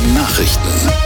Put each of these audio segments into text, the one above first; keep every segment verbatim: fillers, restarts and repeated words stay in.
Nachrichten.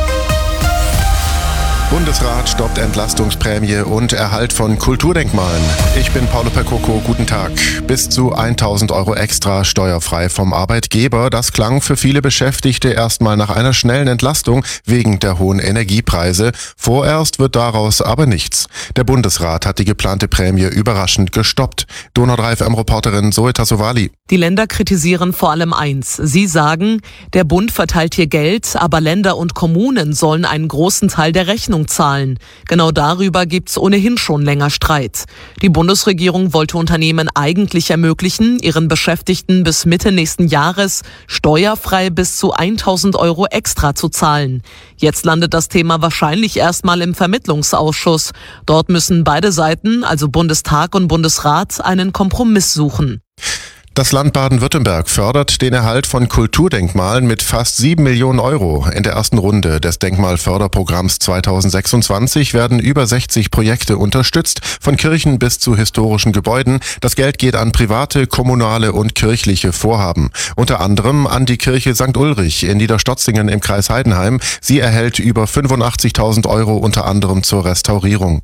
Bundesrat stoppt Entlastungsprämie und Erhalt von Kulturdenkmalen. Ich bin Paulo Percoco, guten Tag. Bis zu tausend Euro extra steuerfrei vom Arbeitgeber. Das klang für viele Beschäftigte erstmal nach einer schnellen Entlastung wegen der hohen Energiepreise. Vorerst wird daraus aber nichts. Der Bundesrat hat die geplante Prämie überraschend gestoppt. Donau drei F M-Reporterin Zoe Tassovali. Die Länder kritisieren vor allem eins. Sie sagen, der Bund verteilt hier Geld, aber Länder und Kommunen sollen einen großen Teil der Rechnung zahlen. Genau darüber gibt's ohnehin schon länger Streit. Die Bundesregierung wollte Unternehmen eigentlich ermöglichen, ihren Beschäftigten bis Mitte nächsten Jahres steuerfrei bis zu tausend Euro extra zu zahlen. Jetzt landet das Thema wahrscheinlich erstmal im Vermittlungsausschuss. Dort müssen beide Seiten, also Bundestag und Bundesrat, einen Kompromiss suchen. Das Land Baden-Württemberg fördert den Erhalt von Kulturdenkmalen mit fast sieben Millionen Euro. In der ersten Runde des Denkmalförderprogramms zweitausendsechsundzwanzig werden über sechzig Projekte unterstützt, von Kirchen bis zu historischen Gebäuden. Das Geld geht an private, kommunale und kirchliche Vorhaben. Unter anderem an die Kirche Sankt Ulrich in Niederstotzingen im Kreis Heidenheim. Sie erhält über fünfundachtzigtausend Euro unter anderem zur Restaurierung.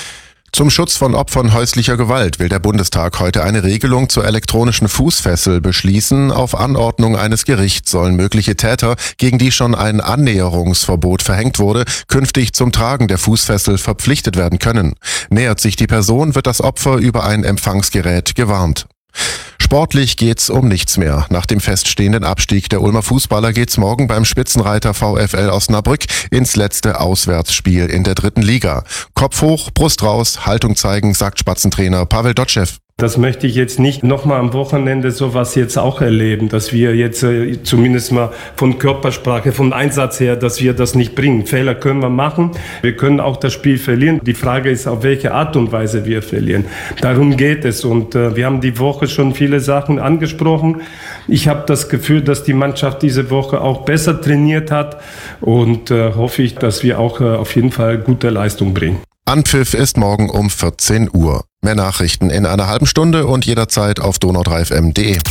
Zum Schutz von Opfern häuslicher Gewalt will der Bundestag heute eine Regelung zur elektronischen Fußfessel beschließen. Auf Anordnung eines Gerichts sollen mögliche Täter, gegen die schon ein Annäherungsverbot verhängt wurde, künftig zum Tragen der Fußfessel verpflichtet werden können. Nähert sich die Person, wird das Opfer über ein Empfangsgerät gewarnt. Sportlich geht's um nichts mehr. Nach dem feststehenden Abstieg der Ulmer Fußballer geht's morgen beim Spitzenreiter VfL Osnabrück ins letzte Auswärtsspiel in der dritten Liga. Kopf hoch, Brust raus, Haltung zeigen, sagt Spatzentrainer Pavel Dotschew. Das möchte ich jetzt nicht nochmal am Wochenende sowas jetzt auch erleben, dass wir jetzt äh, zumindest mal von Körpersprache, vom Einsatz her, dass wir das nicht bringen. Fehler können wir machen. Wir können auch das Spiel verlieren. Die Frage ist, auf welche Art und Weise wir verlieren. Darum geht es. Und äh, wir haben die Woche schon viele Sachen angesprochen. Ich habe das Gefühl, dass die Mannschaft diese Woche auch besser trainiert hat und äh, hoffe ich, dass wir auch äh, auf jeden Fall gute Leistung bringen. Anpfiff ist morgen um vierzehn Uhr. Mehr Nachrichten in einer halben Stunde und jederzeit auf donau drei f m punkt de.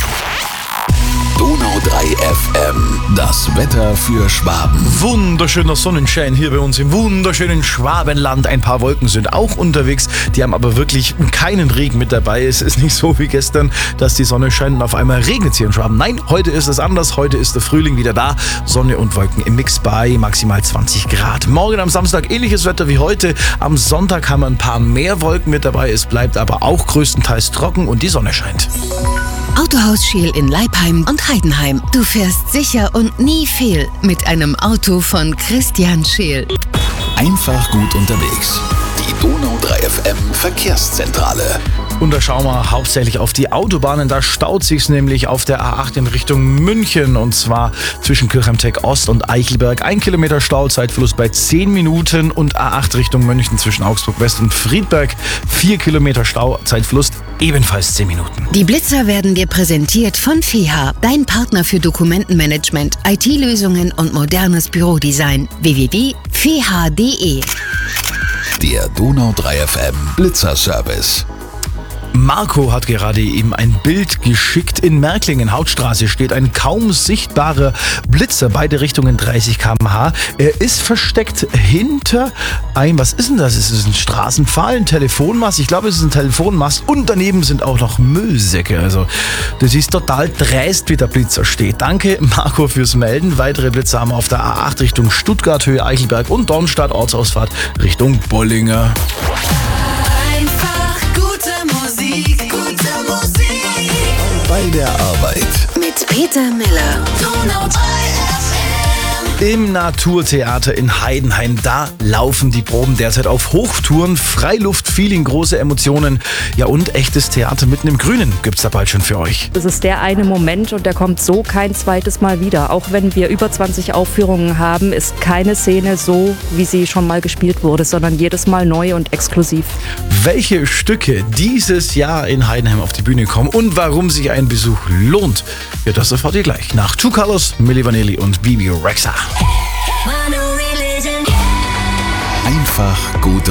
Donau drei F M, das Wetter für Schwaben. Wunderschöner Sonnenschein hier bei uns im wunderschönen Schwabenland. Ein paar Wolken sind auch unterwegs, die haben aber wirklich keinen Regen mit dabei. Es ist nicht so wie gestern, dass die Sonne scheint und auf einmal regnet es hier in Schwaben. Nein, heute ist es anders. Heute ist der Frühling wieder da. Sonne und Wolken im Mix bei maximal zwanzig Grad. Morgen am Samstag ähnliches Wetter wie heute. Am Sonntag haben wir ein paar mehr Wolken mit dabei. Es bleibt aber auch größtenteils trocken und die Sonne scheint. Autohaus Scheel in Leipheim und Heidenheim. Du fährst sicher und nie fehl mit einem Auto von Christian Scheel. Einfach gut unterwegs. Die Donau drei F M Verkehrszentrale. Und da schauen wir hauptsächlich auf die Autobahnen. Da staut sich's nämlich auf der A acht in Richtung München. Und zwar zwischen Kirchheimteck Ost und Eichelberg. Ein Kilometer Stau, Zeitverlust bei zehn Minuten. Und A acht Richtung München zwischen Augsburg West und Friedberg. Vier Kilometer Stau, Zeitverlust ebenfalls zehn Minuten. Die Blitzer werden dir präsentiert von F E H A, dein Partner für Dokumentenmanagement, I T-Lösungen und modernes Bürodesign. w w w punkt f e h a punkt d e. Der Donau drei F M Blitzerservice. Marco hat gerade ihm ein Bild geschickt. In Märklingen, Hauptstraße, steht ein kaum sichtbarer Blitzer, beide Richtungen dreißig Kilometer pro Stunde. Er ist versteckt hinter ein, was ist denn das? Ist es ein Straßenpfahl, ein Telefonmast? Ich glaube, es ist ein Telefonmast und daneben sind auch noch Müllsäcke. Also, das ist total dreist, wie der Blitzer steht. Danke, Marco, fürs Melden. Weitere Blitzer haben wir auf der A acht Richtung Stuttgart, Höhe Eichelberg und Dornstadt, Ortsausfahrt Richtung Bollinger. Bei der Arbeit. Mit Peter Miller. Im Naturtheater in Heidenheim, da laufen die Proben derzeit auf Hochtouren. Freiluft-Feeling, große Emotionen. Ja, und echtes Theater mitten im Grünen gibt's da bald schon für euch. Das ist der eine Moment und der kommt so kein zweites Mal wieder. Auch wenn wir über zwanzig Aufführungen haben, ist keine Szene so, wie sie schon mal gespielt wurde, sondern jedes Mal neu und exklusiv. Welche Stücke dieses Jahr in Heidenheim auf die Bühne kommen und warum sich ein Besuch lohnt, ja, das erfahrt ihr gleich. Nach True Colors, Milli Vanilli und Bibi Rexha. Einfach gut